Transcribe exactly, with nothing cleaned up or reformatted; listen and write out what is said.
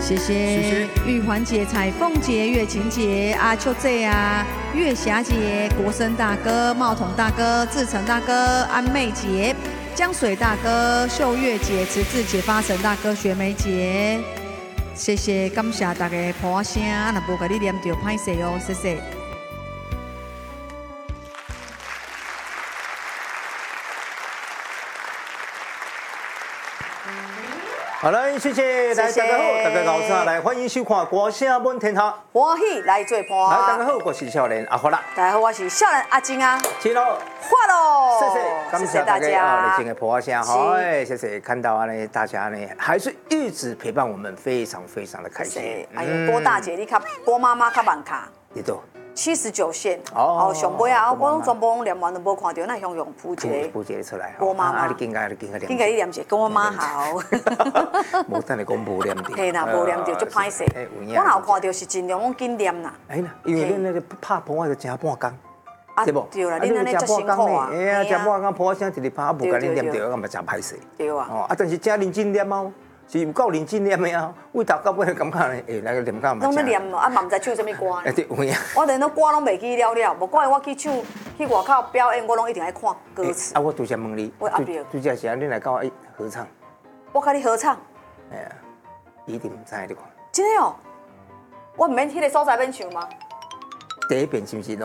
谢谢玉环节、彩凤节、月琴节、阿秋节啊、月霞节、国生大哥、茂统大哥、志成大哥、安妹节、江水大哥、秀月节、慈志节、发神大哥、雪梅节。谢谢，感谢大家捧我声，若无甲你念到，歹势哦，谢谢。 好了，谢谢，来大家好，大家好，啥来欢迎收看《歌声满天下》， 欢喜来做伴。 来，大家好，我是少年阿发啦。 大家好，我是少年阿金啊。 请喽， 发喽！ 谢谢，感谢大家啊，热情的捧声，好， 是谢谢，看到啊呢，大家呢还是一直陪伴我们，非常非常的开心。 哎呦，郭大姐，你较郭妈妈较慢卡。 你都七十九线哦哦，上尾啊，我拢全部拢念完都无看到，那向用谱一个谱一个出来。 郭妈妈， 啊，你紧个，你紧个念。 紧个你念一个，跟我妈好。 无等你讲无念到。 嘿啦，无念到就歹势。我若有看到是尽量拢紧念啦。 哎啦，因为恁那个拍谱啊，就真半工。 对不？对啦，恁安尼足辛苦啊。 哎呀，真半工谱声一直拍，无甲你念到，咁咪真歹势。 对啊。 哦，啊，但是真认真念哦。是有够认真念的啊！为头到尾感觉呢，哎，那个念感嘛。 拢咧念咯，啊嘛唔知唱什么歌呢。 哎，对，有影。 我连那歌拢袂记了了，无怪我去唱去外口表演，我拢一定爱看歌词。 啊，我拄则问你， 我阿表， 拄则是啊，你来跟我合唱。 我甲你合唱。 哎呀，一定唔知你看。 真的哦，我唔免迄个所在免唱吗？ 第一遍是不是拢？